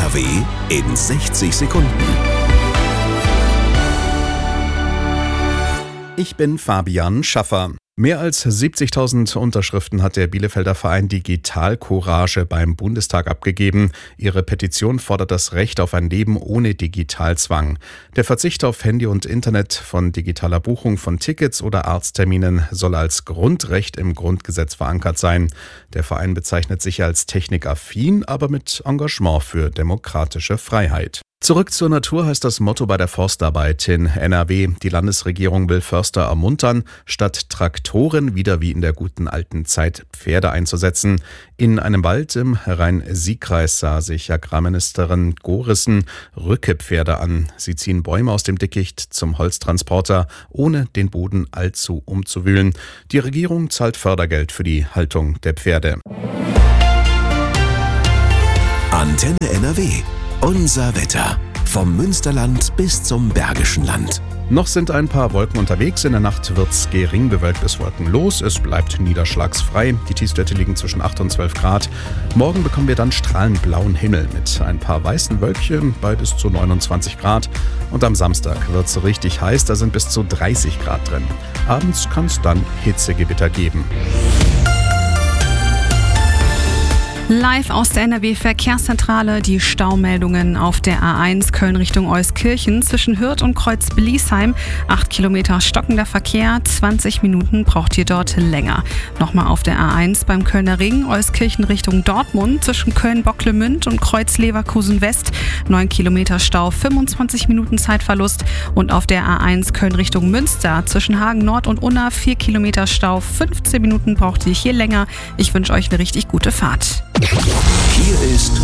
NRW in 60 Sekunden. Ich bin Fabian Schaffer. Mehr als 70.000 Unterschriften hat der Bielefelder Verein Digital Courage beim Bundestag abgegeben. Ihre Petition fordert das Recht auf ein Leben ohne Digitalzwang. Der Verzicht auf Handy und Internet, von digitaler Buchung von Tickets oder Arztterminen soll als Grundrecht im Grundgesetz verankert sein. Der Verein bezeichnet sich als technikaffin, aber mit Engagement für demokratische Freiheit. Zurück zur Natur heißt das Motto bei der Forstarbeit in NRW. Die Landesregierung will Förster ermuntern, statt Traktoren wieder wie in der guten alten Zeit Pferde einzusetzen. In einem Wald im Rhein-Sieg-Kreis sah sich Agrarministerin Gorissen Rückepferde an. Sie ziehen Bäume aus dem Dickicht zum Holztransporter, ohne den Boden allzu umzuwühlen. Die Regierung zahlt Fördergeld für die Haltung der Pferde. Antenne NRW. Unser Wetter. Vom Münsterland bis zum Bergischen Land. Noch sind ein paar Wolken unterwegs. In der Nacht wird's gering bewölkt bis wolkenlos. Es bleibt niederschlagsfrei. Die Tiefstwerte liegen zwischen 8 und 12 Grad. Morgen bekommen wir dann strahlend blauen Himmel mit ein paar weißen Wölkchen bei bis zu 29 Grad. Und am Samstag wird's richtig heiß. Da sind bis zu 30 Grad drin. Abends kann es dann Hitzegewitter geben. Live aus der NRW-Verkehrszentrale die Staumeldungen auf der A1 Köln Richtung Euskirchen zwischen Hürth und Kreuz-Bliesheim. 8 Kilometer stockender Verkehr, 20 Minuten braucht ihr dort länger. Nochmal auf der A1 beim Kölner Ring, Euskirchen Richtung Dortmund zwischen Köln-Bocklemünd und Kreuz-Leverkusen-West. 9 Kilometer Stau, 25 Minuten Zeitverlust. Und auf der A1 Köln Richtung Münster zwischen Hagen Nord und Unna 4 Kilometer Stau, 15 Minuten braucht ihr hier länger. Ich wünsche euch eine richtig gute Fahrt. Hier ist